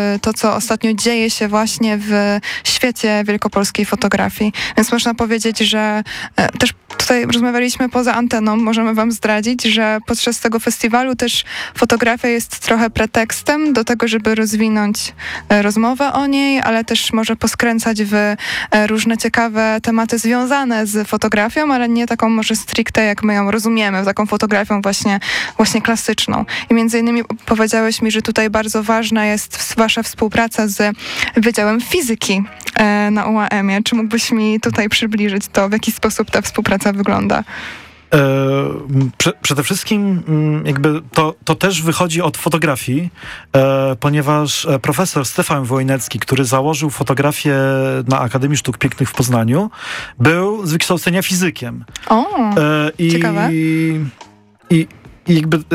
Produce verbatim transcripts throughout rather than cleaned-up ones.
to, co ostatnio dzieje się właśnie w świecie wielkopolskiej fotografii. Więc można powiedzieć, że też tutaj rozmawialiśmy poza anteną, możemy wam zdradzić, że podczas tego festiwalu też fotografia jest trochę pretekstem do tego, żeby rozwinąć rozmowę o niej, ale też może poskręcać w różne ciekawe tematy związane z fotografią, ale nie taką może stricte, jak my ją rozumiemy, taką fotografią właśnie, właśnie klasyczną. I między innymi powiedziałeś mi, że tutaj bardzo ważna jest wasza współpraca z Wydziałem Fizyki na U A M-ie. Czy mógłbyś mi tutaj przybliżyć to, w jaki sposób ta współpraca wygląda? Prze- przede wszystkim jakby to, to też wychodzi od fotografii, e, ponieważ profesor Stefan Wojnecki, który założył fotografię na Akademii Sztuk Pięknych w Poznaniu, był z wykształcenia fizykiem. O, e, i, ciekawe. I, i, i jakby e,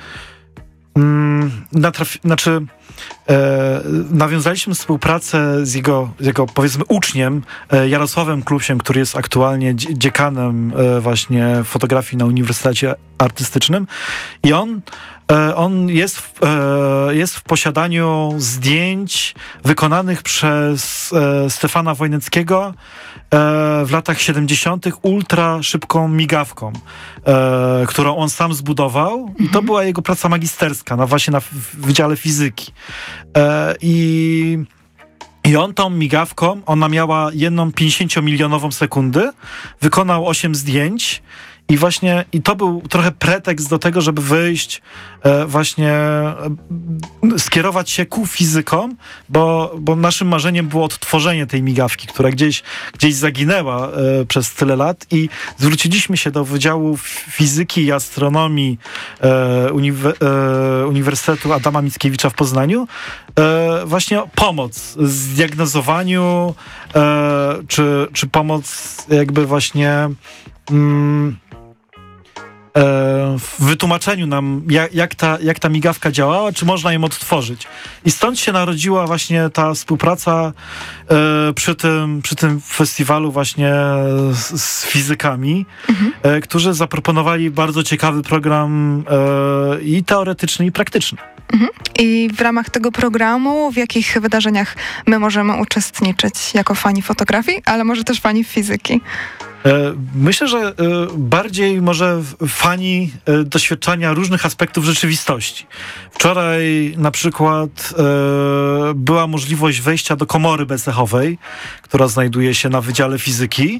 mm, natrafi- znaczy E, nawiązaliśmy współpracę z jego, z jego powiedzmy uczniem e, Jarosławem Klusiem, który jest aktualnie dzie- dziekanem e, właśnie fotografii na Uniwersytecie Artystycznym i on e, on jest w, e, jest w posiadaniu zdjęć wykonanych przez e, Stefana Wojneckiego w latach siedemdziesiątych ultra szybką migawką, e, którą on sam zbudował. Mhm. I to była jego praca magisterska, na, właśnie na Wydziale Fizyki. E, i, I on tą migawką, ona miała jedną pięćdziesięciomilionową sekundy, wykonał osiem zdjęć. I właśnie, i to był trochę pretekst do tego, żeby wyjść, e, właśnie e, skierować się ku fizykom, bo, bo naszym marzeniem było odtworzenie tej migawki, która gdzieś, gdzieś zaginęła e, przez tyle lat i zwróciliśmy się do Wydziału Fizyki i Astronomii e, Uniwe- e, Uniwersytetu Adama Mickiewicza w Poznaniu e, właśnie o pomoc w zdiagnozowaniu e, czy, czy pomoc jakby właśnie mm, w wytłumaczeniu nam, jak, jak, ta, jak ta migawka działała, czy można ją odtworzyć. I stąd się narodziła właśnie ta współpraca e, przy, tym, przy tym festiwalu właśnie z, z fizykami, mhm. e, którzy zaproponowali bardzo ciekawy program e, i teoretyczny, i praktyczny. Mhm. I w ramach tego programu w jakich wydarzeniach my możemy uczestniczyć jako fani fotografii, ale może też fani fizyki? Myślę, że bardziej może fani doświadczania różnych aspektów rzeczywistości. Wczoraj na przykład była możliwość wejścia do komory bezechowej, która znajduje się na Wydziale Fizyki.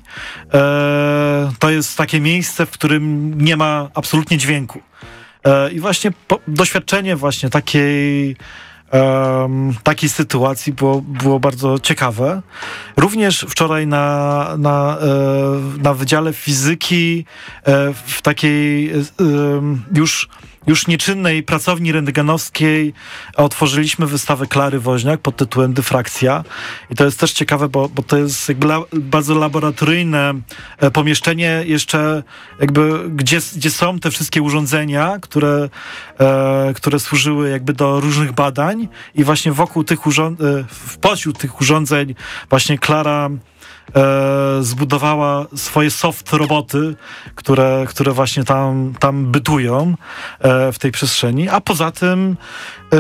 To jest takie miejsce, w którym nie ma absolutnie dźwięku. I właśnie po, doświadczenie właśnie takiej Um, takiej sytuacji było, było bardzo ciekawe. Również wczoraj na, na, e, na Wydziale Fizyki e, w takiej e, już, już nieczynnej pracowni rentgenowskiej otworzyliśmy wystawę Klary Woźniak pod tytułem Dyfrakcja. I to jest też ciekawe, bo, bo to jest jakby la, bardzo laboratoryjne e, pomieszczenie jeszcze jakby, gdzie, gdzie są te wszystkie urządzenia, które, e, które służyły jakby do różnych badań. I właśnie wokół tych urządzeń, w pośród tych urządzeń właśnie Klara e, zbudowała swoje soft roboty, które, które właśnie tam, tam bytują e, w tej przestrzeni. A poza tym e,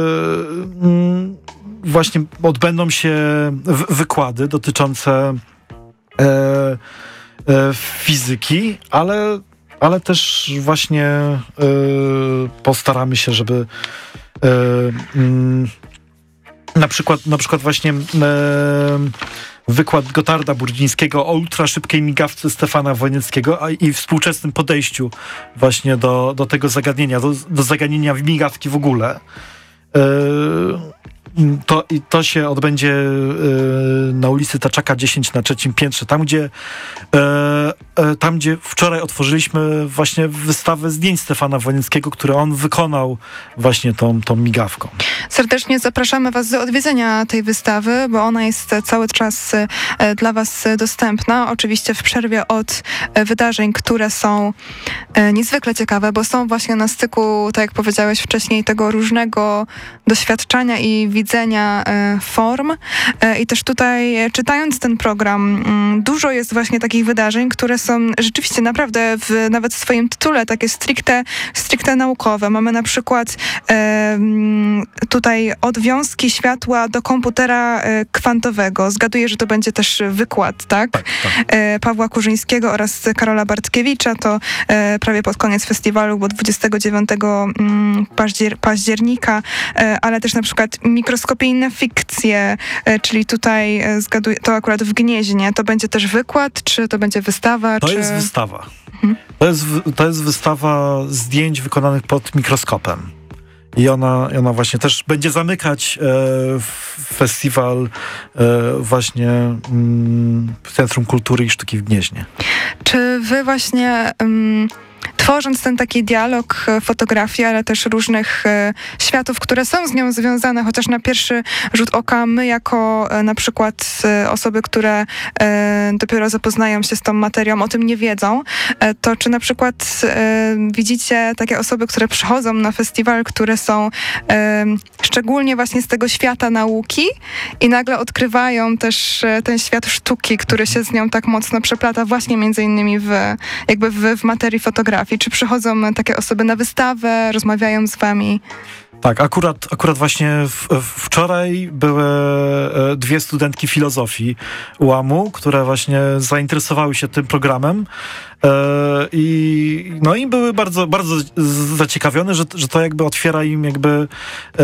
m, właśnie odbędą się w, wykłady dotyczące e, e, fizyki, ale, ale też właśnie e, postaramy się, żeby E, mm, na przykład, na przykład właśnie e, wykład Gotarda Burdzińskiego o ultraszybkiej migawce Stefana Wojneckiego a, i współczesnym podejściu właśnie do, do tego zagadnienia, do, do zagadnienia migawki w ogóle. E, to, I to się odbędzie e, na ulicy Taczaka dziesięć na trzecim piętrze, tam gdzie, e, e, tam gdzie wczoraj otworzyliśmy właśnie wystawę zdjęć Stefana Wojnickiego, które on wykonał właśnie tą, tą migawką. Serdecznie zapraszamy was do odwiedzenia tej wystawy, bo ona jest cały czas e, dla was dostępna. Oczywiście w przerwie od e, wydarzeń, które są e, niezwykle ciekawe, bo są właśnie na styku, tak jak powiedziałeś wcześniej, tego różnego doświadczenia i widzenia widzenia e, form e, i też tutaj e, czytając ten program m, dużo jest właśnie takich wydarzeń, które są rzeczywiście naprawdę w, nawet w swoim tytule takie stricte, stricte naukowe. Mamy na przykład e, tutaj od wiązki światła do komputera e, kwantowego. Zgaduję, że to będzie też wykład, tak? tak, tak. E, Pawła Kurzyńskiego oraz Karola Bartkiewicza. To e, prawie pod koniec festiwalu, bo dwudziestego dziewiątego mm, paździer- października, e, ale też na przykład mikroskopijne fikcje, e, czyli tutaj e, zgaduję, to akurat w Gnieźnie. To będzie też wykład, czy to będzie wystawa? To czy... jest wystawa. Mhm. To jest, to jest wystawa zdjęć wykonanych pod mikroskopem. I ona, i ona właśnie też będzie zamykać e, festiwal e, właśnie mm, w Centrum Kultury i Sztuki w Gnieźnie. Czy wy właśnie... Um, tworząc ten taki dialog fotografii, ale też różnych e, światów, które są z nią związane, chociaż na pierwszy rzut oka my jako e, na przykład e, osoby, które e, dopiero zapoznają się z tą materią, o tym nie wiedzą, e, to czy na przykład e, widzicie takie osoby, które przychodzą na festiwal, które są e, szczególnie właśnie z tego świata nauki i nagle odkrywają też e, ten świat sztuki, który się z nią tak mocno przeplata właśnie między innymi w, jakby w, w materii fotografii. Czy przychodzą takie osoby na wystawę, rozmawiają z wami? Tak, akurat, akurat właśnie w, wczoraj były dwie studentki filozofii UAM-u, które właśnie zainteresowały się tym programem e, i no i były bardzo, bardzo zaciekawione, że, że to jakby otwiera im jakby e,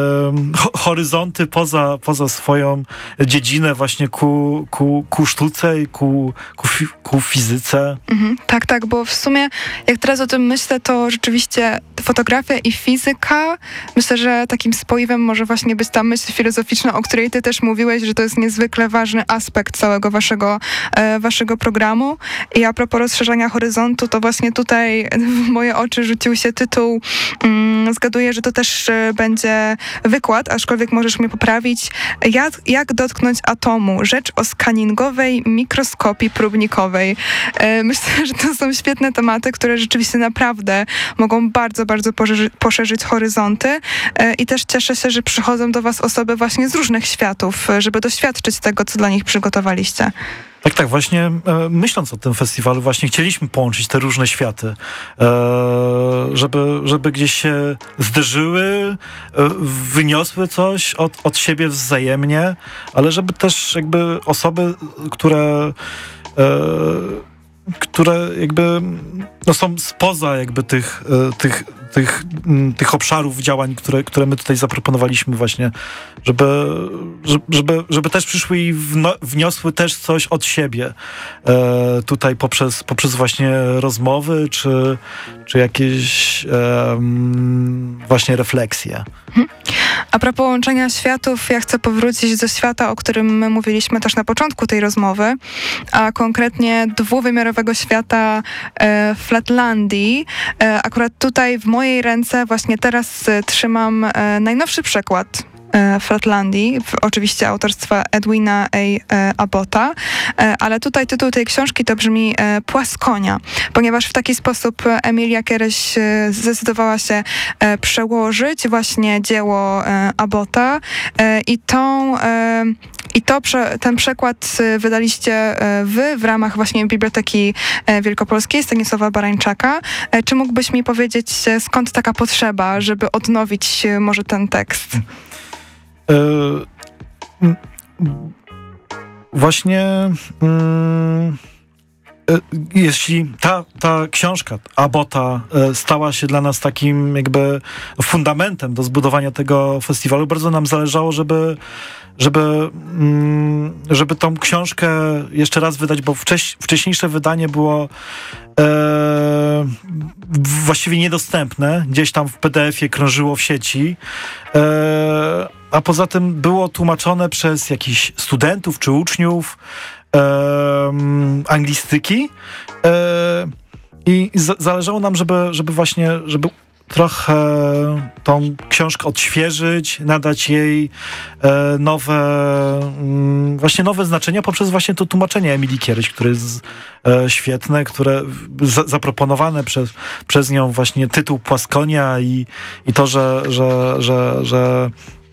horyzonty poza, poza swoją dziedzinę właśnie ku, ku, ku sztuce i ku, ku, ku fizyce. Mhm, tak, tak, bo w sumie jak teraz o tym myślę, to rzeczywiście fotografia i fizyka, myślę, że takim spoiwem może właśnie być ta myśl filozoficzna, o której ty też mówiłeś, że to jest niezwykle ważny aspekt całego waszego, e, waszego programu. I a propos rozszerzania horyzontu, to właśnie tutaj w moje oczy rzucił się tytuł, mm, zgaduję, że to też e, będzie wykład, aczkolwiek możesz mnie poprawić, jak, jak dotknąć atomu, rzecz o skaningowej mikroskopii próbnikowej. E, myślę, że to są świetne tematy, które rzeczywiście naprawdę mogą bardzo, bardzo poszerzy- poszerzyć horyzonty. I też cieszę się, że przychodzą do was osoby właśnie z różnych światów, żeby doświadczyć tego, co dla nich przygotowaliście. Tak, tak, właśnie e, myśląc o tym festiwalu, właśnie chcieliśmy połączyć te różne światy, e, żeby, żeby gdzieś się zderzyły, e, wyniosły coś od, od siebie wzajemnie, ale żeby też jakby osoby, które e, które jakby no są spoza jakby tych, tych, tych, tych obszarów działań, które, które my tutaj zaproponowaliśmy właśnie, żeby, żeby, żeby też przyszły i wno, wniosły też coś od siebie e, tutaj poprzez, poprzez właśnie rozmowy, czy, czy jakieś e, właśnie refleksje. A propos łączenia światów, ja chcę powrócić do świata, o którym my mówiliśmy też na początku tej rozmowy, a konkretnie dwuwymiarowego świata e, Flatlandii. E, akurat tutaj w mojej ręce właśnie teraz e, trzymam e, najnowszy przekład Flatlandii, oczywiście autorstwa Edwina A. Abbotta, ale tutaj tytuł tej książki to brzmi Płaskonia, ponieważ w taki sposób Emilia Kereś zdecydowała się przełożyć właśnie dzieło Abbotta i tą I to, ten przekład wydaliście wy w ramach właśnie Biblioteki Wielkopolskiej Stanisława Barańczaka. Czy mógłbyś mi powiedzieć, skąd taka potrzeba, żeby odnowić może ten tekst? Yy, właśnie yy, jeśli ta, ta książka Abbotta stała się dla nas takim jakby fundamentem do zbudowania tego festiwalu, bardzo nam zależało, żeby żeby, żeby tą książkę jeszcze raz wydać, bo wcześ, wcześniejsze wydanie było e, właściwie niedostępne. Gdzieś tam w P D F-ie krążyło w sieci. E, a poza tym było tłumaczone przez jakichś studentów czy uczniów e, anglistyki. E, I z- zależało nam, żeby, żeby właśnie, żeby trochę tą książkę odświeżyć, nadać jej e, nowe, mm, właśnie nowe znaczenia poprzez właśnie to tłumaczenie Emilii Kieryś, które jest e, świetne, które z, zaproponowane przez, przez nią właśnie tytuł Płaskonia i, i to, że, że, że, że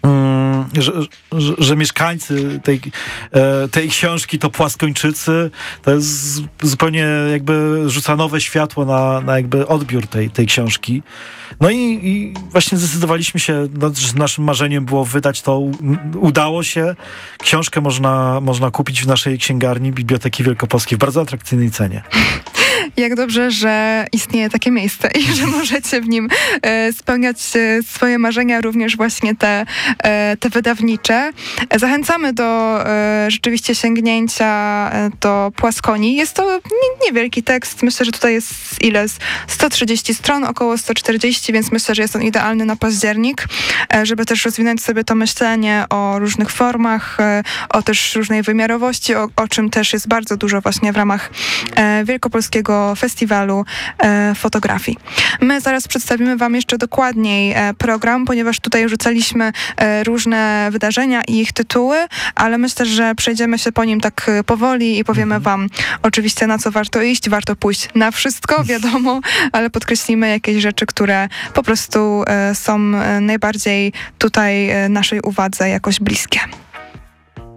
Że, że, że mieszkańcy tej, tej książki to płaskończycy, to jest zupełnie jakby rzuca nowe światło na, na jakby odbiór tej, tej książki. No i, i właśnie zdecydowaliśmy się, no, że naszym marzeniem było wydać to, udało się. Książkę można, można kupić w naszej księgarni Biblioteki Wielkopolskiej w bardzo atrakcyjnej cenie. Jak dobrze, że istnieje takie miejsce i że możecie w nim e, spełniać e, swoje marzenia, również właśnie te, e, te wydawnicze. Zachęcamy do e, rzeczywiście sięgnięcia e, do Płaskoni. Jest to nie, niewielki tekst. Myślę, że tutaj jest ile? sto trzydzieści stron, około sto czterdzieści, więc myślę, że jest on idealny na październik, e, żeby też rozwinąć sobie to myślenie o różnych formach, e, o też różnej wymiarowości, o, o czym też jest bardzo dużo właśnie w ramach e, Wielkopolskiego Festiwalu e, Fotografii. My zaraz przedstawimy wam jeszcze dokładniej e, program, ponieważ tutaj rzucaliśmy e, różne wydarzenia i ich tytuły, ale myślę, że przejdziemy się po nim tak e, powoli i powiemy wam oczywiście, na co warto iść. Warto pójść na wszystko, wiadomo, ale podkreślimy jakieś rzeczy, które po prostu e, są e, najbardziej tutaj e, naszej uwadze jakoś bliskie.